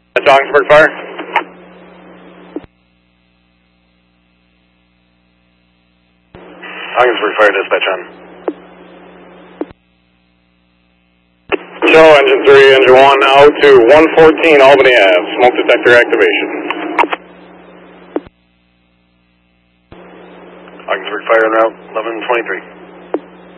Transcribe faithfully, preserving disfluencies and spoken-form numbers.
That's Ogdensburg Fire. Ogdensburg Fire dispatch on. Show engine three, engine one out to one fourteen Albany Ave. Smoke detector activation. Ogdensburg Fire en route eleven twenty-three.